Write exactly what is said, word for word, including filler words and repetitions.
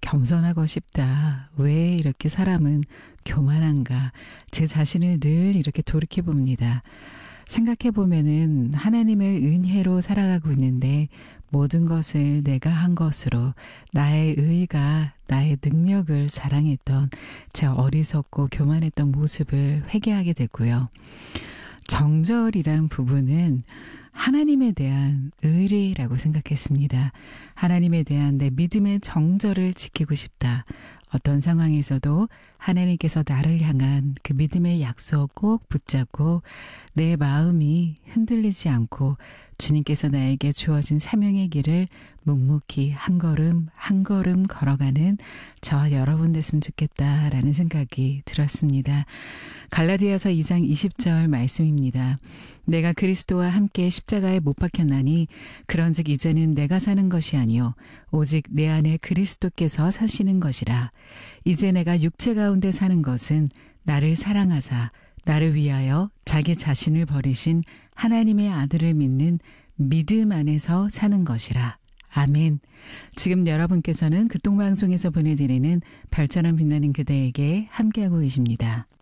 겸손하고 싶다. 왜 이렇게 사람은 교만한가? 제 자신을 늘 이렇게 돌이켜 봅니다. 생각해 보면은 하나님의 은혜로 살아가고 있는데 모든 것을 내가 한 것으로 나의 의가 나의 능력을 자랑했던 제 어리석고 교만했던 모습을 회개하게 되고요. 정절이란 부분은 하나님에 대한 의리라고 생각했습니다. 하나님에 대한 내 믿음의 정절을 지키고 싶다. 어떤 상황에서도 하나님께서 나를 향한 그 믿음의 약속 꼭 붙잡고 내 마음이 흔들리지 않고 주님께서 나에게 주어진 사명의 길을 묵묵히 한 걸음 한 걸음 걸어가는 저와 여러분 됐으면 좋겠다라는 생각이 들었습니다. 갈라디아서 이 장 이십 절 말씀입니다. 내가 그리스도와 함께 십자가에 못 박혔나니 그런즉 이제는 내가 사는 것이 아니요 오직 내 안에 그리스도께서 사시는 것이라. 이제 내가 육체 가운데 사는 것은 나를 사랑하사 나를 위하여 자기 자신을 버리신 하나님의 아들을 믿는 믿음 안에서 사는 것이라. 아멘. 지금 여러분께서는 극동방송에서 보내드리는 별처럼 빛나는 그대에게 함께하고 계십니다.